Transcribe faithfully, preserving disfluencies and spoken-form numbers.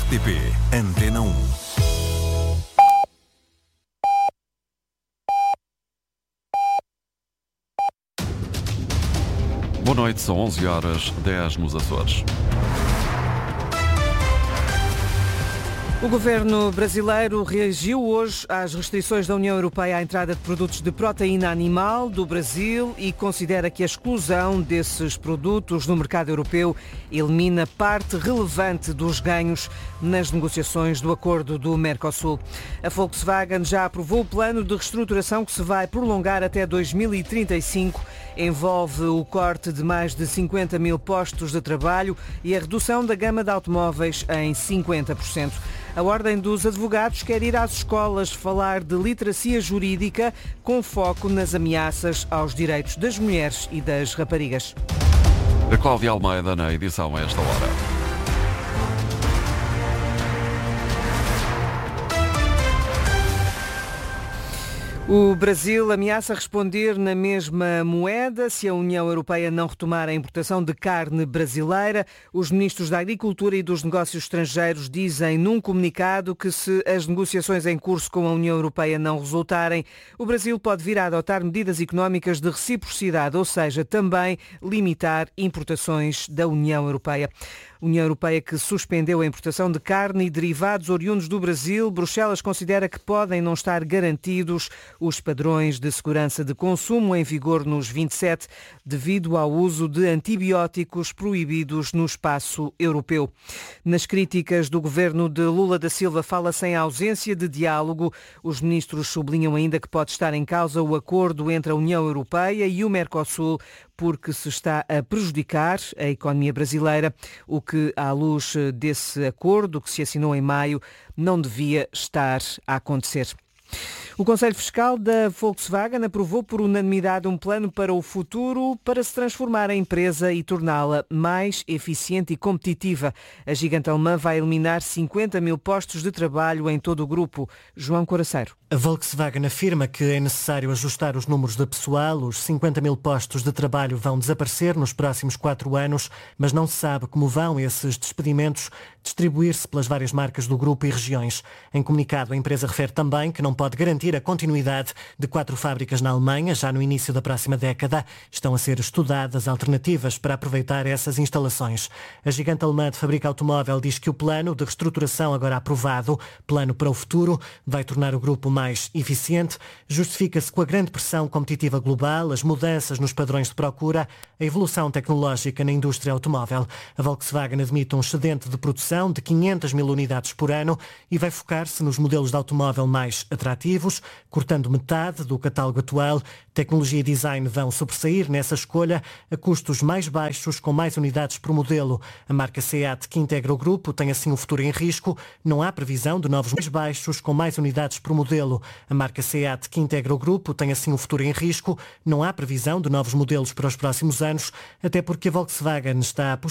R T P Antena um. Boa noite, são onze horas, dez nos Açores. O governo brasileiro reagiu hoje às restrições da União Europeia à entrada de produtos de proteína animal do Brasil e considera que a exclusão desses produtos no mercado europeu elimina parte relevante dos ganhos nas negociações do acordo do Mercosul. A Volkswagen já aprovou o plano de reestruturação que se vai prolongar até dois mil e trinta e cinco. Envolve o corte de mais de cinquenta mil postos de trabalho e a redução da gama de automóveis em cinquenta por cento. A Ordem dos Advogados quer ir às escolas falar de literacia jurídica com foco nas ameaças aos direitos das mulheres e das raparigas. A Cláudia Almeida na edição a esta hora. O Brasil ameaça responder na mesma moeda se a União Europeia não retomar a importação de carne brasileira. Os ministros da Agricultura e dos Negócios Estrangeiros dizem num comunicado que se as negociações em curso com a União Europeia não resultarem, o Brasil pode vir a adotar medidas económicas de reciprocidade, ou seja, também limitar importações da União Europeia. União Europeia que suspendeu a importação de carne e derivados oriundos do Brasil. Bruxelas considera que podem não estar garantidos os padrões de segurança de consumo em vigor nos vinte e sete devido ao uso de antibióticos proibidos no espaço europeu. Nas críticas do governo de Lula da Silva fala-se em ausência de diálogo. Os ministros sublinham ainda que pode estar em causa o acordo entre a União Europeia e o Mercosul, porque se está a prejudicar a economia brasileira, o que, à luz desse acordo que se assinou em maio, não devia estar a acontecer. O Conselho Fiscal da Volkswagen aprovou por unanimidade um plano para o futuro para se transformar em empresa e torná-la mais eficiente e competitiva. A gigante alemã vai eliminar cinquenta mil postos de trabalho em todo o grupo. João Coraceiro. A Volkswagen afirma que é necessário ajustar os números de pessoal. Os cinquenta mil postos de trabalho vão desaparecer nos próximos quatro anos, mas não se sabe como vão esses despedimentos distribuir-se pelas várias marcas do grupo e regiões. Em comunicado, a empresa refere também que não pode garantir a continuidade de quatro fábricas na Alemanha. Já no início da próxima década estão a ser estudadas alternativas para aproveitar essas instalações. A gigante alemã de fábrica automóvel diz que o plano de reestruturação agora aprovado, plano para o futuro, vai tornar o grupo mais eficiente. Justifica-se com a grande pressão competitiva global, as mudanças nos padrões de procura, a evolução tecnológica na indústria automóvel. A Volkswagen admite um excedente de produção de quinhentas mil unidades por ano e vai focar-se nos modelos de automóvel mais atrativos, cortando metade do catálogo atual. Tecnologia e design vão sobressair nessa escolha a custos mais baixos, com mais unidades por modelo. A marca SEAT, que integra o grupo, tem assim um futuro em risco. Não há previsão de novos mais baixos, com mais unidades por modelo. A marca SEAT, que integra o grupo, tem assim um futuro em risco. Não há previsão de novos modelos para os próximos anos, até porque a Volkswagen está a